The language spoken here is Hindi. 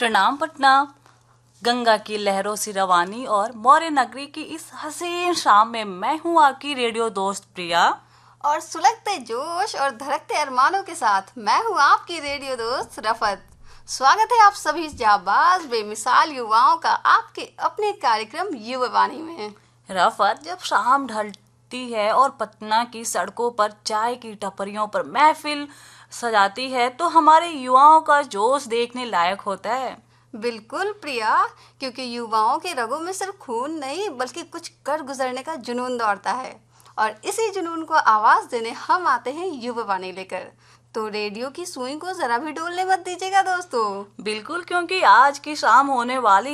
प्रणाम पटना। गंगा की लहरों से रवानी और मौर्य नगरी की इस हसीन शाम में मैं हूँ आपकी रेडियो दोस्त प्रिया। और सुलगते जोश और धड़कते अरमानों के साथ मैं हूँ आपकी रेडियो दोस्त रफत। स्वागत है आप सभी जाबाज बेमिसाल युवाओं का आपके अपने कार्यक्रम युवावाणी में। रफत, जब शाम ढलती है और पटना की सड़कों पर चाय की टपरियों पर महफिल सजाती है तो हमारे युवाओं का जोश देखने लायक होता है। बिल्कुल प्रिया, क्योंकि युवाओं के रगों में सिर्फ खून नहीं बल्कि कुछ कर गुजरने का जुनून दौड़ता है, और इसी जुनून को आवाज देने हम आते हैं युवावाणी लेकर। तो रेडियो की सुई को जरा भी डोलने मत दीजिएगा दोस्तों। बिल्कुल, क्योंकि आज की शाम होने वाली